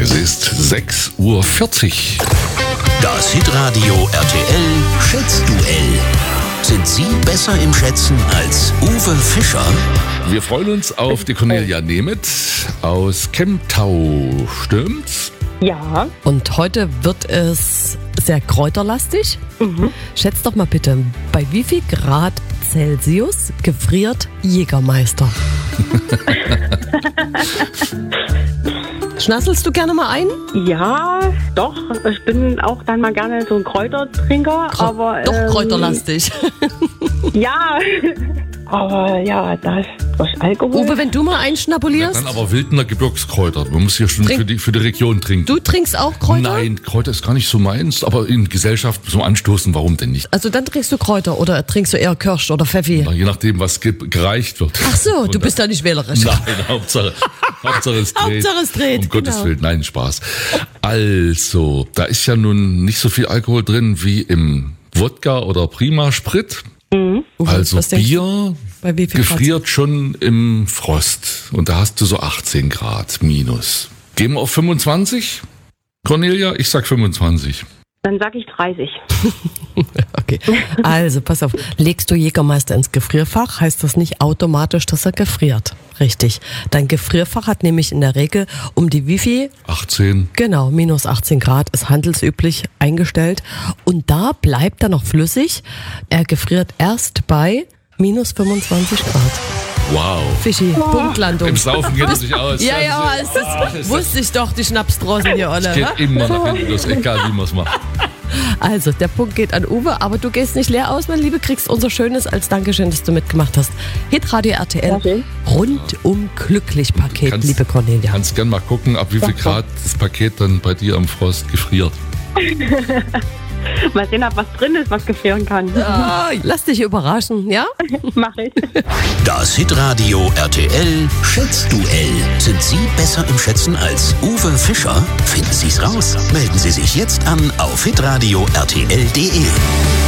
Es ist 6:40 Uhr. Das Hitradio RTL Schätzduell. Sind Sie besser im Schätzen als Uwe Fischer? Wir freuen uns auf die Cornelia Nemeth aus Kemptau. Stimmt's? Ja. Und heute wird es sehr kräuterlastig. Schätzt doch mal bitte, bei wie viel Grad Celsius gefriert Jägermeister? Schnasselst du gerne mal ein? Ja, doch. Ich bin auch dann mal gerne so ein Kräutertrinker. Aber Doch kräuterlastig. ja. Aber ja, das durch Alkohol. Uwe, wenn du mal einschnabulierst, Dann aber Wildner Gebirgskräuter. Man muss hier schon für die Region trinken. du trinkst auch Kräuter? Nein, Kräuter ist gar nicht so meins, aber in Gesellschaft zum Anstoßen, warum denn nicht? Also dann trinkst du Kräuter oder trinkst du eher Kirsch oder Pfeffi? Je nachdem, was gereicht wird. Ach so, du bist da nicht wählerisch. Nein, Hauptsache es dreht. Hauptsache es dreht, Um Gottes genau. Willen, nein, Spaß. Also, da ist ja nun nicht so viel Alkohol drin wie im Wodka oder Prima Sprit. Also was denkst Bier Bei wie viel Grad? gefriert schon im Frost. Und da hast du so 18 Grad minus. Gehen wir auf 25? Cornelia, ich sag 25. Dann sag ich 30. Okay, also pass auf. Legst du Jägermeister ins Gefrierfach, heißt das nicht automatisch, dass er gefriert. Richtig. Dein Gefrierfach hat nämlich in der Regel um die wie viel? 18. Genau, minus 18 Grad ist handelsüblich eingestellt. Und da bleibt er noch flüssig. Er gefriert erst bei minus 25 Grad. Wow. Fischi, Punktlandung. Im Saufen geht es sich aus. Ja, das wusste ich doch, die Schnapsdrossen hier, Olle. Geht immer nach hinten los, egal wie man es macht. Also, der Punkt geht an Uwe, aber du gehst nicht leer aus, mein Liebe, kriegst unser Schönes als Dankeschön, dass du mitgemacht hast. Hitradio RTL, Okay. rundum glücklich Paket, Kannst- liebe Cornelia. Kannst gern mal gucken, ab wie viel Grad das Paket dann bei dir am Frost gefriert. Mal sehen, ob was drin ist, was gefrieren kann. Lass dich überraschen, ja? Mach ich. Das Hitradio RTL Schätzduell. Sind Sie besser im Schätzen als Uwe Fischer? Finden Sie's raus. Melden Sie sich jetzt an auf hitradio RTL.de.